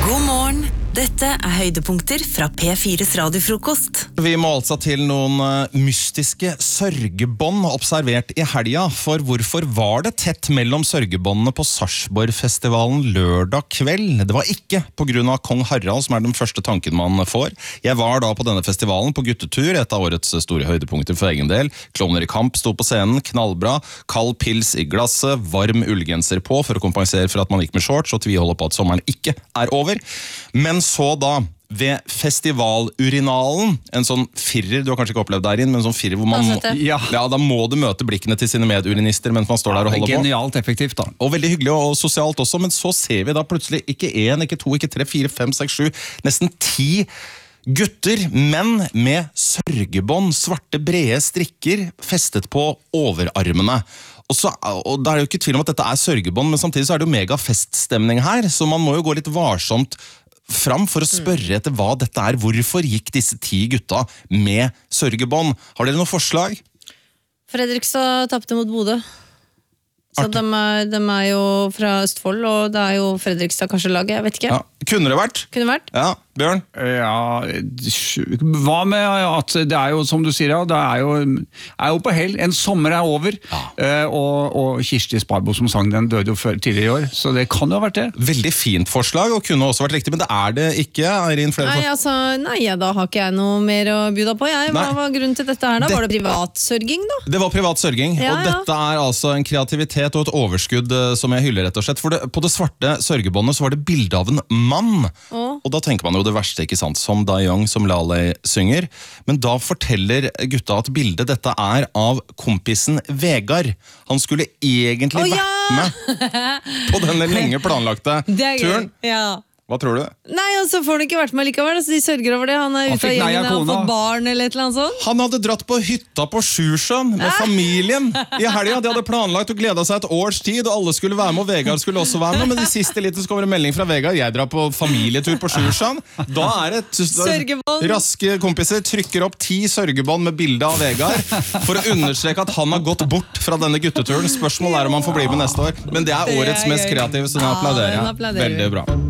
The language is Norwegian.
God morgen, dette høydepunkter fra P4's radiofrokost. Vi må altså til noen mystiske sørgebånd observert i helga, for hvorfor var det tett mellom sørgebåndene på Sarpsborgfestivalen lørdag kveld? Det var ikke på grunn av Kong Harald, som den første tanken man får. Jeg var da på denne festivalen på guttetur, et av årets store høydepunkter for egen del. Klovner i kamp sto på scenen, knallbra, kald pils i glasset, varm ullgenser på for å kompensere for at man gikk med shorts og tviholder på at sommeren ikke over. Men så da, ved festivalurinalen, en sånn firer, du har kanskje ikke opplevd der inn, men en sånn firer hvor man da må du møte blikkene til sine medurinister mens man står der og holder på. Genialt effektivt da. Og veldig hyggelig og sosialt også, men så ser vi da plutselig ikke 1, ikke 2, ikke 3, 4, 5, 6, 7, nesten 10 gutter, menn med sørgebånd, svarte brede strikker festet på overarmene. Og da det jo ikke tvil om at dette sørgebånd, men samtidig så det jo mega feststemning her, så man må jo gå litt varsomt fram for å spørre etter hva dette Hvorfor gikk disse 10 gutta med sørgebånd? Har dere noen forslag? Fredrikstad tappte mot Bodø. Så de jo fra Østfold, og det jo Fredrikstad kanskje laget, jeg vet ikke. Ja. Kunne det vært? Kunne vært. Ja, Bjørn? Ja, hva med at det jo, som du sier, det jo på hell. En sommer over, og Kirsti Sparbo som sang den døde jo tidligere i år, så det kan jo ha vært det. Veldig fint forslag, og kunne også vært riktig, men det det ikke, Eirin? Nei, da har ikke jeg noe mer å bjuda på. Hva var grunnen til dette her da? Var det privatsørging da? Det var privatsørging, og dette altså en kreativitet og et overskudd som jeg hyller rett og slett. For på det svarte sørgebåndet så var det bilde av en mann, og da tenker man jo det verste, ikke sant, som Da Young, som Laleh synger. Men da forteller gutta at bildet dette av kompisen Vegard. Han skulle egentlig vært med på denne lenge planlagte turen. Hva tror du? Nei, så får han ikke vært med likevel, så de sørger over det. Han ute av gjengen, han har fått barn eller et eller annet sånt. Han hadde dratt på hytta på Sjusjøen med familien i helga. De hadde planlagt og gledet seg et års tid, og alle skulle være med, og Vegard skulle også være med. Men de siste litt så kommer det melding fra Vegard. Jeg drar på familietur på Sjusjøen. Da det raske kompiser trykker opp 10 sørgebånd med bilde av Vegard for å understreke at han har gått bort fra denne gutteturen. Spørsmålet om han får bli med neste år. Men det årets mest kreative, så den applauderer jeg. Veldig bra.